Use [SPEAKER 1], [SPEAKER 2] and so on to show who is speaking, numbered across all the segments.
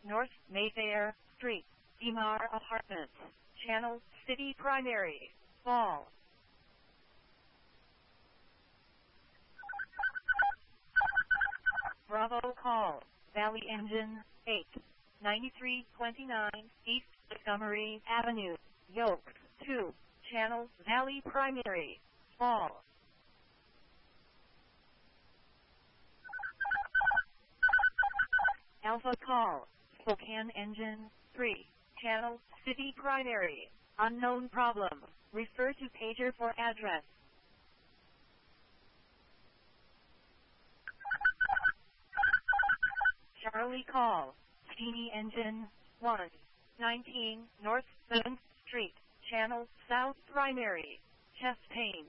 [SPEAKER 1] North Mayfair Street, Demar Apartments, Channel City Primary, Fall. Bravo call, Valley Engine, 8, 9329 East Montgomery Avenue, Yoke, 2, Channel Valley Primary, Fall. Alpha call, Spokane Engine, 3, Channel City Primary, unknown problem, refer to pager for address. Charlie call, Steamy Engine, 1, 19 North 7th Street, Channel South Primary, chest pain.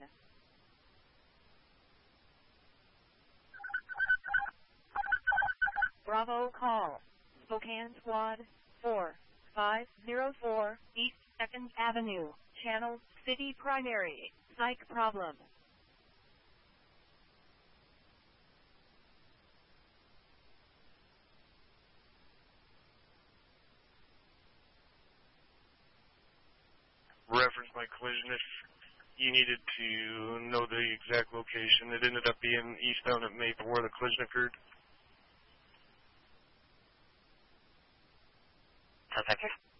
[SPEAKER 1] Bravo call, Spokane Squad, 4, 504 East 2nd Avenue, Channel City Primary, psych problem.
[SPEAKER 2] Reference my collision if you needed to know the exact location. It ended up being eastbound at Maple where the collision occurred.
[SPEAKER 3] Perfect.